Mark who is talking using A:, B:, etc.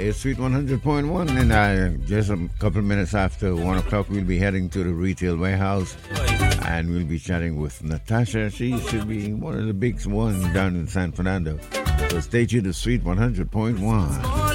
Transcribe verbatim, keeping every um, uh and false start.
A: It's Sweet one hundred point one, and uh, just a couple of minutes after one o'clock, we'll be heading to the retail warehouse, and we'll be chatting with Natasha. She should be one of the big ones down in San Fernando. So stay tuned to Sweet one hundred point one.